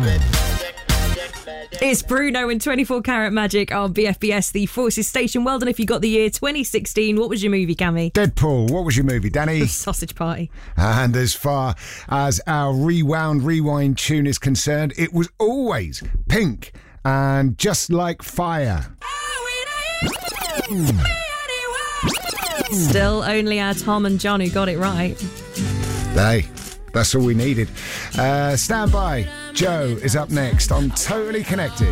It's Bruno and 24 Karat Magic on BFBS, the Forces Station. Well done if you got the year 2016. What was your movie, Cammy? Deadpool. What was your movie, Danny? Sausage Party. And as far as our rewind tune is concerned, it was always Pink and Just Like Fire. Still only our Tom and John who got it right. Hey, that's all we needed. Stand by. Joe is up next on Totally Connected.